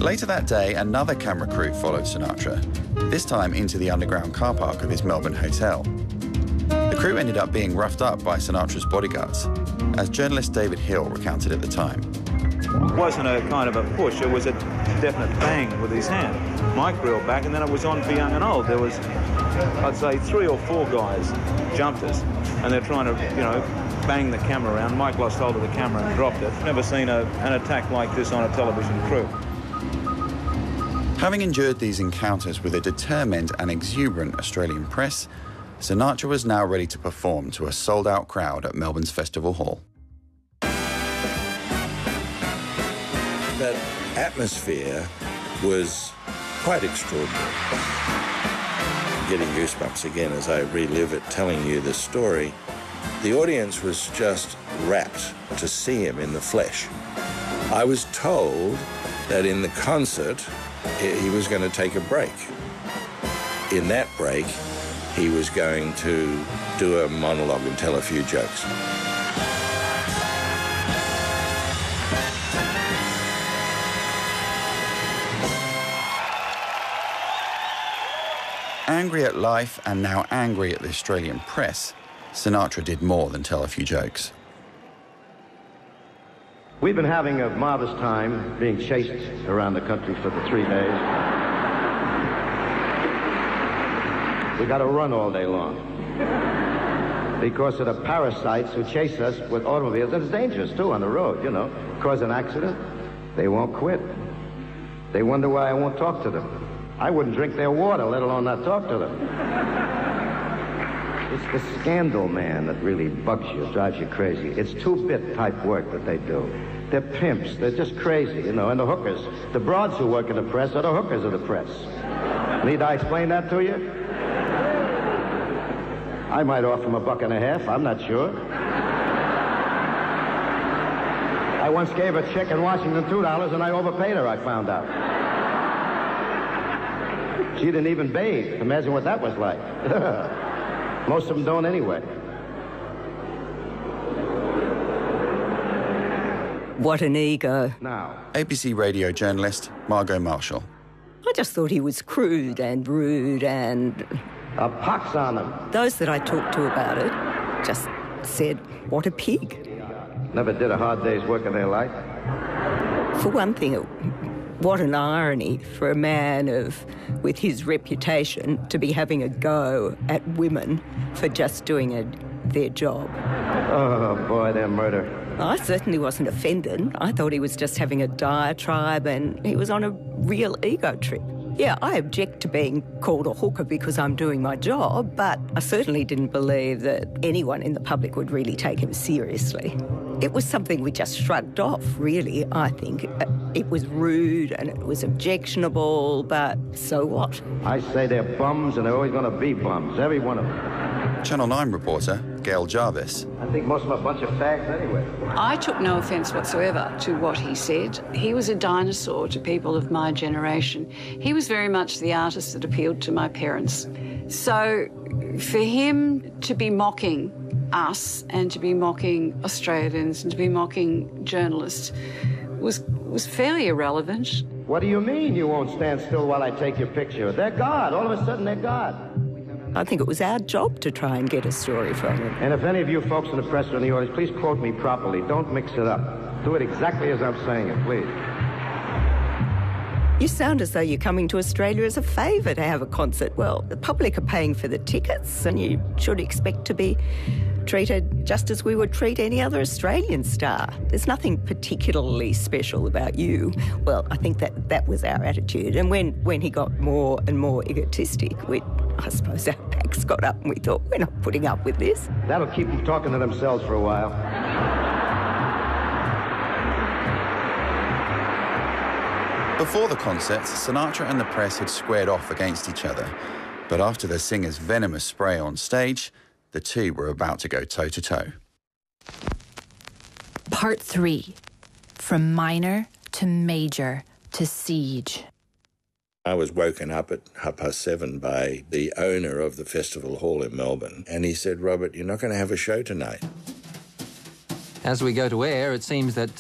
Later that day, another camera crew followed Sinatra, this time into the underground car park of his Melbourne hotel. The crew ended up being roughed up by Sinatra's bodyguards, as journalist David Hill recounted at the time. It wasn't a kind of a push, it was a definite bang with his hand. Mike reeled back, and then it was on for young and old. There was, I'd say, 3 or 4 guys jumped us, and they're trying to, bang the camera around. Mike lost hold of the camera and dropped it. Never seen an attack like this on a television crew. Having endured these encounters with a determined and exuberant Australian press, Sinatra was now ready to perform to a sold-out crowd at Melbourne's Festival Hall. That atmosphere was quite extraordinary. I'm getting goosebumps again as I relive it, telling you the story. The audience was just rapt to see him in the flesh. I was told that in the concert, he was going to take a break. In that break, he was going to do a monologue and tell a few jokes. Angry at life and now angry at the Australian press, Sinatra did more than tell a few jokes. We've been having a marvelous time being chased around the country for the 3 days. We got to run all day long because of the parasites who chase us with automobiles. And it's dangerous, too, on the road, Cause an accident, they won't quit. They wonder why I won't talk to them. I wouldn't drink their water, let alone not talk to them. It's the scandal, man, that really bugs you, drives you crazy. It's two-bit type work that they do. They're pimps. They're just crazy, And the hookers, the broads who work in the press are the hookers of the press. Need I explain that to you? I might offer them $1.50, I'm not sure. I once gave a chick in Washington $2 and I overpaid her, I found out. She didn't even bathe. Imagine what that was like. Most of them don't anyway. What an ego. Now, ABC radio journalist Margot Marshall. I just thought he was crude and rude and... a pox on them. Those that I talked to about it just said, what a pig. Never did a hard day's work in their life. For one thing, what an irony for a man with his reputation to be having a go at women for just doing their job. Oh, boy, they're murder. I certainly wasn't offended. I thought he was just having a diatribe and he was on a real ego trip. Yeah, I object to being called a hooker because I'm doing my job, but I certainly didn't believe that anyone in the public would really take him seriously. It was something we just shrugged off, really, I think. It was rude and it was objectionable, but so what? I say they're bums and they're always going to be bums, every one of them. Channel 9 reporter Gail Jarvis. I think most of them are a bunch of fags anyway. I took no offence whatsoever to what he said. He was a dinosaur to people of my generation. He was very much the artist that appealed to my parents. So for him to be mocking us and to be mocking Australians and to be mocking journalists was fairly irrelevant. What do you mean you won't stand still while I take your picture? They're God. All of a sudden, they're God. I think it was our job to try and get a story from him. And if any of you folks in the press or in the audience, please quote me properly. Don't mix it up. Do it exactly as I'm saying it, please. You sound as though you're coming to Australia as a favour to have a concert. Well, the public are paying for the tickets and you should expect to be treated just as we would treat any other Australian star. There's nothing particularly special about you. Well, I think that was our attitude. And when he got more and more egotistic, I suppose our backs got up and we thought, we're not putting up with this. That'll keep them talking to themselves for a while. Before the concert, Sinatra and the press had squared off against each other. But after the singer's venomous spray on stage, the two were about to go toe-to-toe. Part 3. From minor to major to siege. I was woken up at 7:30 by the owner of the Festival Hall in Melbourne, and he said, "Robert, you're not going to have a show tonight." As we go to air, it seems that